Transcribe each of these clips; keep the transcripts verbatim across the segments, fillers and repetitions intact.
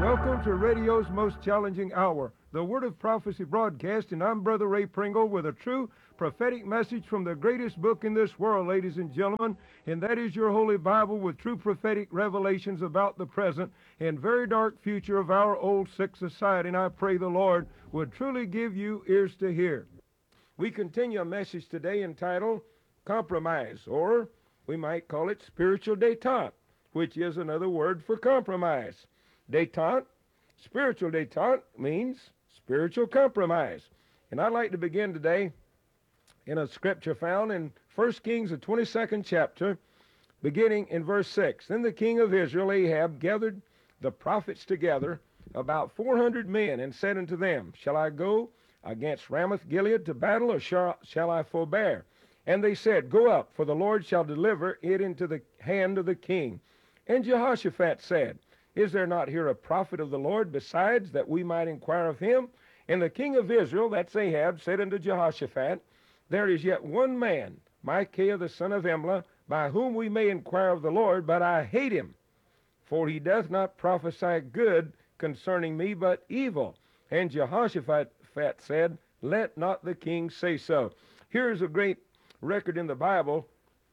Welcome to radio's most challenging hour, the Word of Prophecy broadcast, and I'm Brother Ray Pringle with a true prophetic message from the greatest book in this world, ladies and gentlemen, and that is your Holy Bible with true prophetic revelations about the present and very dark future of our old sick society, and I pray the Lord would truly give you ears to hear. We continue a message today entitled Compromise, or we might call it spiritual détente, which is another word for compromise. Détente, spiritual détente, means spiritual compromise. And I'd like to begin today in a scripture found in First Kings, the twenty-second chapter, beginning in verse six. Then the king of Israel, Ahab, gathered the prophets together, about four hundred men, and said unto them, Shall I go against Ramoth-Gilead to battle, or shall, shall I forbear? And they said, Go up, for the Lord shall deliver it into the hand of the king. And Jehoshaphat said, Is there not here a prophet of the Lord besides, that we might inquire of him? And the king of Israel, that's Ahab, said unto Jehoshaphat, There is yet one man, Micaiah the son of Imlah, by whom we may inquire of the Lord, but I hate him, for he doth not prophesy good concerning me, but evil. And Jehoshaphat said, Let not the king say so. Here's a great record in the Bible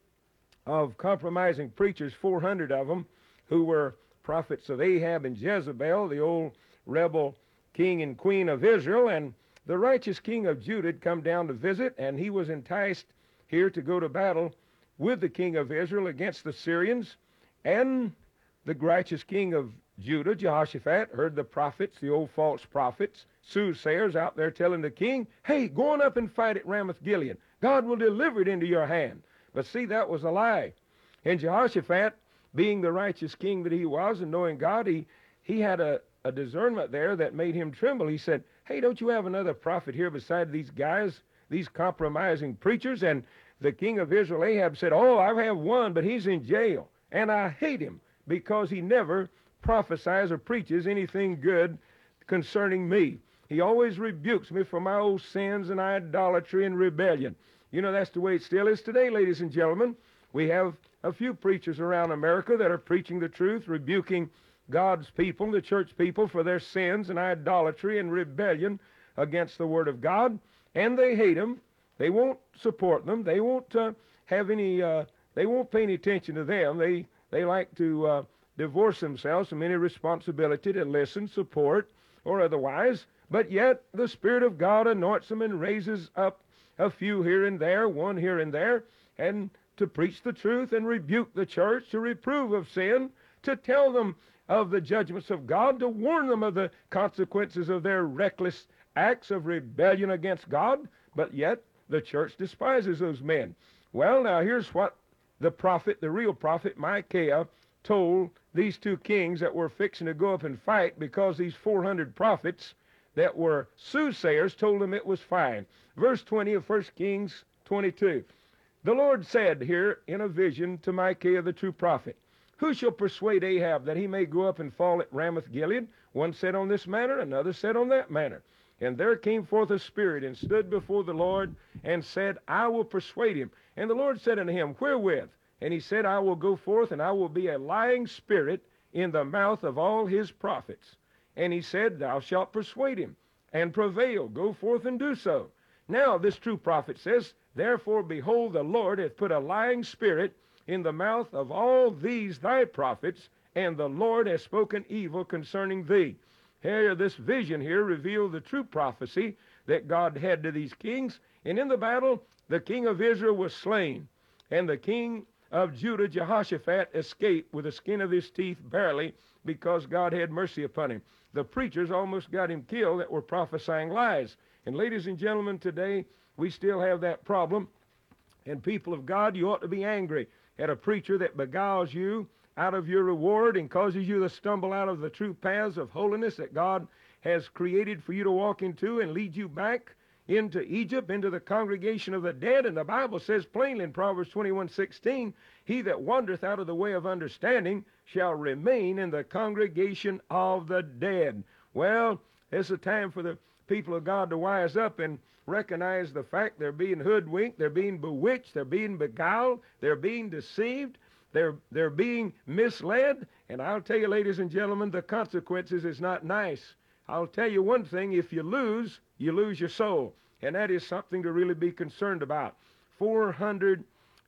of compromising preachers, four hundred of them, who were prophets of Ahab and Jezebel, the old rebel king and queen of Israel. And the righteous king of Judah had come down to visit, and he was enticed here to go to battle with the king of Israel against the Syrians. And the righteous king of Judah, Jehoshaphat, heard the prophets, the old false prophets, soothsayers out there telling the king, Hey, go on up and fight at Ramoth-Gilead. God will deliver it into your hand. But see, that was a lie. And Jehoshaphat, being the righteous king that he was and knowing God, he, he had a, a discernment there that made him tremble. He said, Hey, don't you have another prophet here beside these guys, these compromising preachers? And the king of Israel, Ahab, said, Oh, I have one, but he's in jail, and I hate him because he never prophesies or preaches anything good concerning me. He always rebukes me for my old sins and idolatry and rebellion. You know, that's the way it still is today, ladies and gentlemen. We have a few preachers around America that are preaching the truth, rebuking God's people, the church people, for their sins and idolatry and rebellion against the Word of God. And they hate them. They won't support them. They won't uh, have any, uh, they won't pay any attention to them. They, they like to uh, divorce themselves from any responsibility to listen, support, or otherwise. But yet the Spirit of God anoints them and raises up a few here and there, one here and there, and to preach the truth and rebuke the church, to reprove of sin, to tell them of the judgments of God, to warn them of the consequences of their reckless acts of rebellion against God. But yet the church despises those men. Well, now here's what the prophet, the real prophet Micaiah, told these two kings that were fixing to go up and fight, because these four hundred prophets that were soothsayers told them it was fine. Verse twenty of First Kings twenty-two. The Lord said here in a vision to Micaiah the true prophet, Who shall persuade Ahab that he may go up and fall at Ramoth-Gilead? One said on this manner, another said on that manner. And there came forth a spirit and stood before the Lord and said, I will persuade him. And the Lord said unto him, Wherewith? And he said, I will go forth, and I will be a lying spirit in the mouth of all his prophets. And he said, Thou shalt persuade him, and prevail. Go forth and do so. Now this true prophet says, Therefore, behold, the Lord hath put a lying spirit in the mouth of all these thy prophets, and the Lord hath spoken evil concerning thee. Here, this vision here revealed the true prophecy that God had to these kings. And in the battle, the king of Israel was slain, and the king of Judah, Jehoshaphat, escaped with the skin of his teeth barely, because God had mercy upon him. The preachers almost got him killed that were prophesying lies. And ladies and gentlemen, today we still have that problem. And people of God, you ought to be angry at a preacher that beguiles you out of your reward and causes you to stumble out of the true paths of holiness that God has created for you to walk into, and lead you back into Egypt, into the congregation of the dead. And the Bible says plainly in Proverbs twenty-one sixteen, He that wandereth out of the way of understanding shall remain in the congregation of the dead. Well, it's a time for the people of God to wise up and recognize the fact they're being hoodwinked, they're being bewitched, they're being beguiled, they're being deceived. They're, they're being misled, and I'll tell you, ladies and gentlemen, the consequences is not nice. I'll tell you one thing, if you lose, you lose your soul, and that is something to really be concerned about. four hundred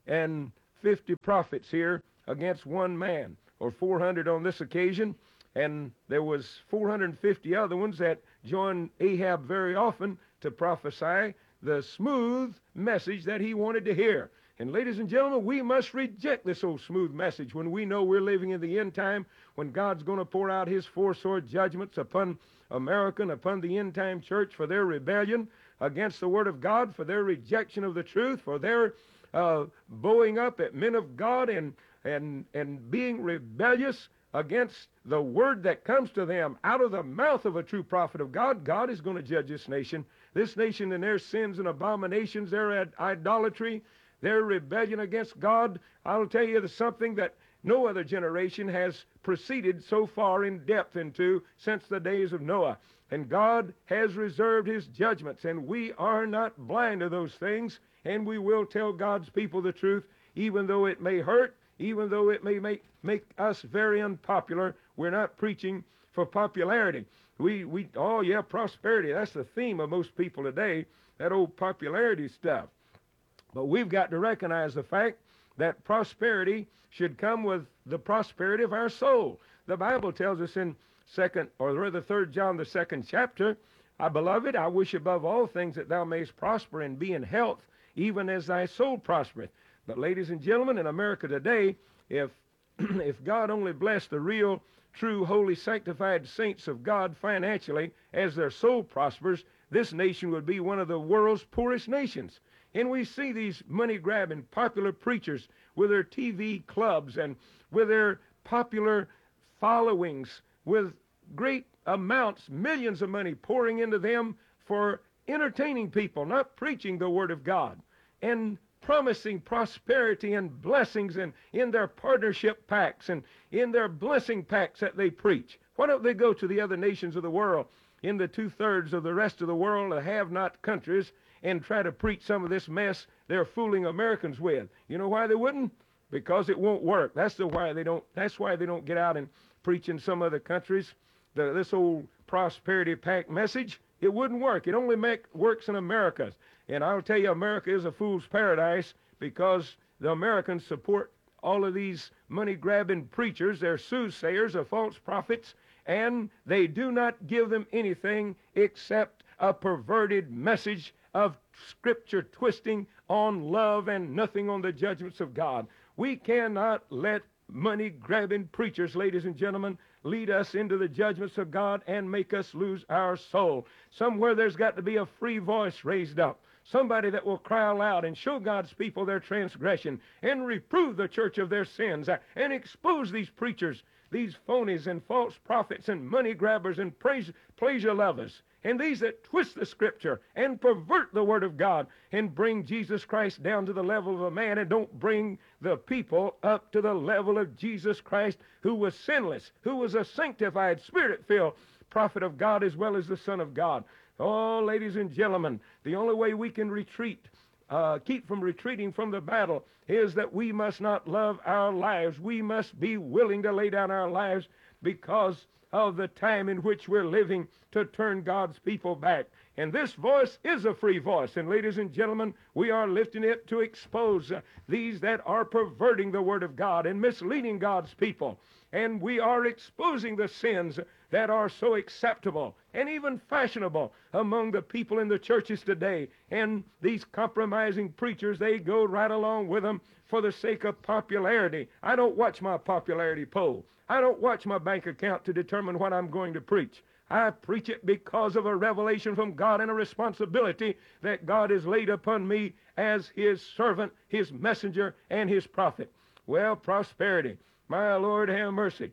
fifty prophets here against one man, or four hundred on this occasion, and there was four hundred fifty other ones that joined Ahab very often to prophesy the smooth message that he wanted to hear. And ladies and gentlemen, we must reject this old smooth message when we know we're living in the end time, when God's going to pour out his four-sword judgments upon America and upon the end-time church for their rebellion against the Word of God, for their rejection of the truth, for their uh, bowing up at men of God and, and, and being rebellious against the word that comes to them out of the mouth of a true prophet of God. God is going to judge this nation. This nation and their sins and abominations, their idolatry, their rebellion against God. I'll tell you, there's something that no other generation has proceeded so far in depth into since the days of Noah. And God has reserved his judgments, and we are not blind to those things, and we will tell God's people the truth, even though it may hurt, even though it may make, make us very unpopular. We're not preaching for popularity. We, we, oh yeah, prosperity, that's the theme of most people today, that old popularity stuff. But we've got to recognize the fact that prosperity should come with the prosperity of our soul. The Bible tells us in second, or rather third John, the second chapter, "I, beloved, I wish above all things that thou mayest prosper and be in health, even as thy soul prospereth." But ladies and gentlemen, in America today, if if God only blessed the real, true, holy, sanctified saints of God financially as their soul prospers, this nation would be one of the world's poorest nations. And we see these money-grabbing popular preachers with their T V clubs and with their popular followings, with great amounts, millions of money pouring into them for entertaining people, not preaching the Word of God, and promising prosperity and blessings and in their partnership packs and in their blessing packs that they preach. Why don't they go to the other nations of the world, in the two-thirds of the rest of the world, the have-not countries, and try to preach some of this mess they're fooling Americans with? You know why they wouldn't? Because it won't work. That's the why they don't. That's why they don't get out and preach in some other countries. The, this old prosperity pack message, it wouldn't work. It only make, works in America. And I'll tell you, America is a fool's paradise because the Americans support all of these money-grabbing preachers. They're soothsayers, of false prophets, and they do not give them anything except a perverted message of scripture twisting on love and nothing on the judgments of God. We cannot let money-grabbing preachers, ladies and gentlemen, lead us into the judgments of God and make us lose our soul. Somewhere there's got to be a free voice raised up. Somebody that will cry aloud and show God's people their transgression and reprove the church of their sins uh, and expose these preachers, these phonies and false prophets and money grabbers and praise, pleasure lovers, and these that twist the scripture and pervert the word of God and bring Jesus Christ down to the level of a man and don't bring the people up to the level of Jesus Christ, who was sinless, who was a sanctified, spirit-filled prophet of God as well as the Son of God. Oh, ladies and gentlemen, the only way we can retreat, uh, keep from retreating from the battle, is that we must not love our lives. We must be willing to lay down our lives because of the time in which we're living, to turn God's people back. And this voice is a free voice. And ladies and gentlemen, we are lifting it to expose uh, these that are perverting the Word of God and misleading God's people. And we are exposing the sins that are so acceptable and even fashionable among the people in the churches today. And these compromising preachers, they go right along with them for the sake of popularity. I don't watch my popularity poll. I don't watch my bank account to determine what I'm going to preach. I preach it because of a revelation from God and a responsibility that God has laid upon me as His servant, His messenger, and His prophet. Well, prosperity. My Lord, have mercy.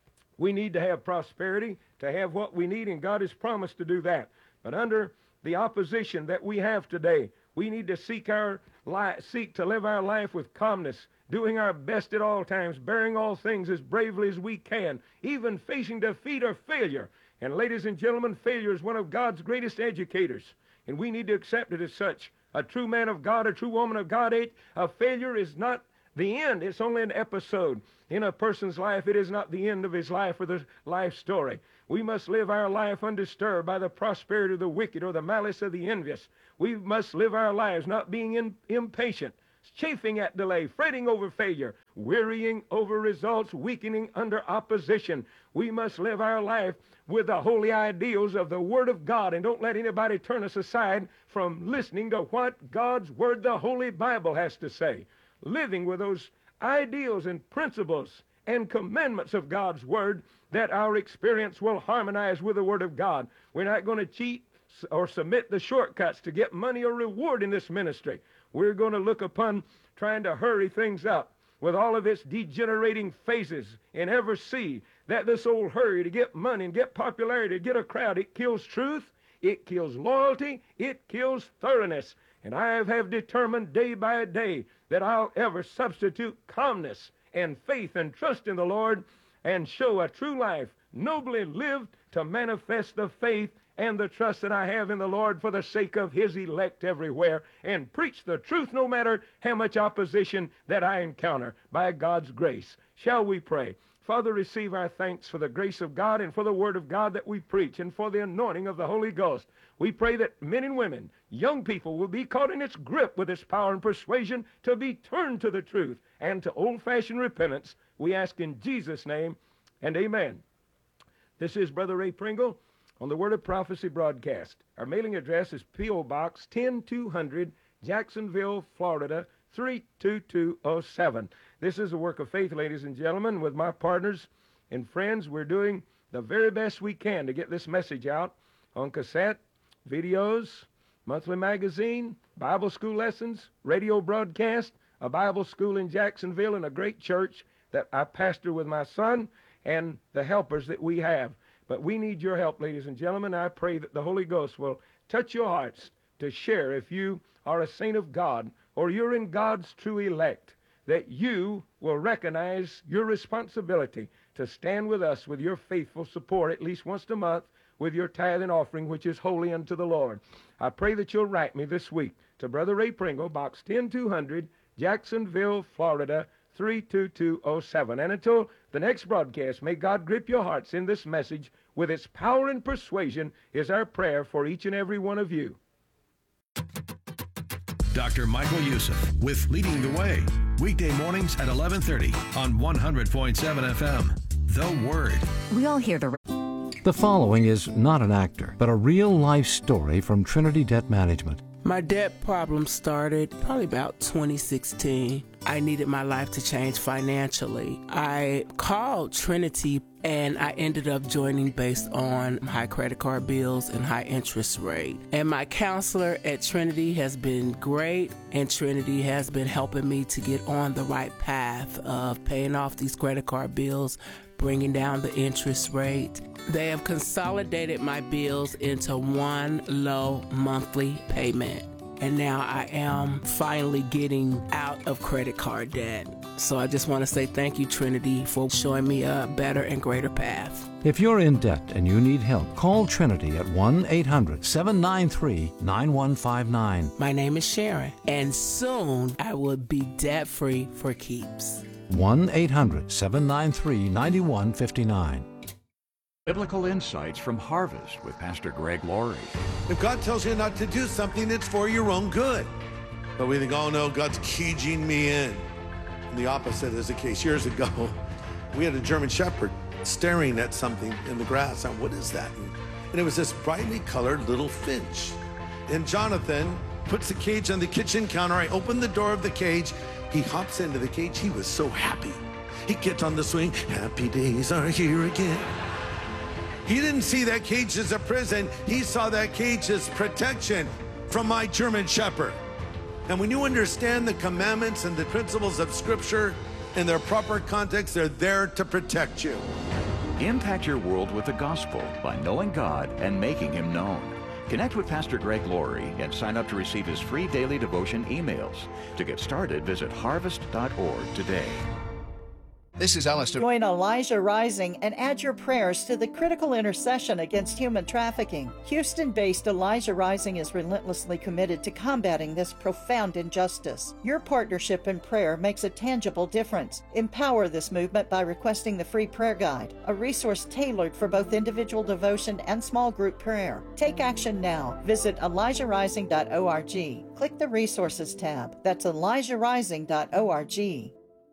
We need to have prosperity to have what we need, and God has promised to do that. But under the opposition that we have today, we need to seek our li- seek to live our life with calmness, doing our best at all times, bearing all things as bravely as we can, even facing defeat or failure. And ladies and gentlemen, failure is one of God's greatest educators, and we need to accept it as such. A true man of God, a true woman of God, a failure is not The end, it's only an episode in a person's life. It is not the end of his life or the life story. We must live our life undisturbed by the prosperity of the wicked or the malice of the envious. We must live our lives not being in, impatient, chafing at delay, fretting over failure, wearying over results, weakening under opposition. We must live our life with the holy ideals of the Word of God, and don't let anybody turn us aside from listening to what God's Word, the Holy Bible, has to say. Living with those ideals and principles and commandments of God's Word, that our experience will harmonize with the Word of God. We're not going to cheat or submit the shortcuts to get money or reward in this ministry. We're going to look upon trying to hurry things up with all of its degenerating phases and ever see that this old hurry to get money and get popularity, to get a crowd, it kills truth, it kills loyalty, it kills thoroughness. And I have determined day by day that I'll ever substitute calmness and faith and trust in the Lord and show a true life, nobly lived, to manifest the faith and the trust that I have in the Lord for the sake of His elect everywhere, and preach the truth no matter how much opposition that I encounter by God's grace. Shall we pray? Father, receive our thanks for the grace of God and for the Word of God that we preach and for the anointing of the Holy Ghost. We pray that men and women, young people, will be caught in its grip with its power and persuasion to be turned to the truth and to old-fashioned repentance. We ask in Jesus' name, and amen. This is Brother Ray Pringle on the Word of Prophecy broadcast. Our mailing address is P O Box ten two hundred, Jacksonville, Florida, three two two oh seven. This is a work of faith, ladies and gentlemen. With my partners and friends, we're doing the very best we can to get this message out on cassette, videos, monthly magazine, Bible school lessons, radio broadcast, a Bible school in Jacksonville, and a great church that I pastor with my son and the helpers that we have. But we need your help, ladies and gentlemen. I pray that the Holy Ghost will touch your hearts to share if you are a saint of God or you're in God's true elect, that you will recognize your responsibility to stand with us with your faithful support at least once a month with your tithe and offering, which is holy unto the Lord. I pray that you'll write me this week to Brother Ray Pringle, Box ten two hundred, Jacksonville, Florida, three two two oh seven. And until the next broadcast, may God grip your hearts in this message with its power and persuasion is our prayer for each and every one of you. Doctor Michael Youssef with Leading the Way, weekday mornings at eleven thirty on one hundred point seven F M. The Word. We all hear the... The following is not an actor, but a real-life story from Trinity Debt Management. My debt problem started probably about twenty sixteen. I needed my life to change financially. I called Trinity and I ended up joining based on high credit card bills and high interest rate. And my counselor at Trinity has been great, and Trinity has been helping me to get on the right path of paying off these credit card bills, bringing down the interest rate. They have consolidated my bills into one low monthly payment. And now I am finally getting out of credit card debt. So I just want to say thank you, Trinity, for showing me a better and greater path. If you're in debt and you need help, call Trinity at one eight hundred seven nine three nine one five nine. My name is Sharon, and soon I will be debt-free for keeps. one eight hundred seven nine three nine one five nine. Biblical Insights from Harvest with Pastor Greg Laurie. If God tells you not to do something, it's for your own good. But we think, oh no, God's caging me in. And the opposite is the case. Years ago, we had a German Shepherd staring at something in the grass. And what is that? And it was this brightly colored little finch. And Jonathan puts the cage on the kitchen counter. I open the door of the cage. He hops into the cage. He was so happy. He gets on the swing. Happy days are here again. He didn't see that cage as a prison. He saw that cage as protection from my German Shepherd. And when you understand the commandments and the principles of Scripture in their proper context, they're there to protect you. Impact your world with the gospel by knowing God and making Him known. Connect with Pastor Greg Laurie and sign up to receive his free daily devotion emails. To get started, visit harvest dot org today. This is Alistair. Join Elijah Rising and add your prayers to the critical intercession against human trafficking. Houston-based Elijah Rising is relentlessly committed to combating this profound injustice. Your partnership in prayer makes a tangible difference. Empower this movement by requesting the free prayer guide, a resource tailored for both individual devotion and small group prayer. Take action now. Visit elijah rising dot org. Click the Resources tab. That's elijah rising dot org.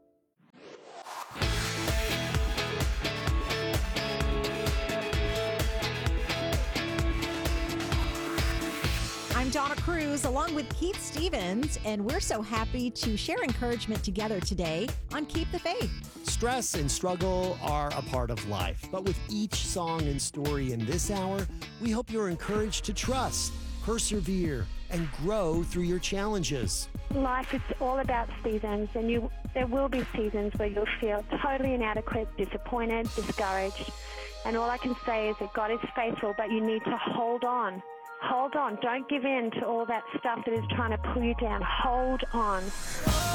I'm Donna Cruz along with Keith Stevens, and we're so happy to share encouragement together today on Keep the Faith. Stress and struggle are a part of life, but with each song and story in this hour, we hope you're encouraged to trust, persevere, and grow through your challenges. Life is all about seasons, and you there will be seasons where you'll feel totally inadequate, disappointed, discouraged. And all I can say is that God is faithful, but you need to hold on. Hold on. Don't give in to all that stuff that is trying to pull you down. Hold on.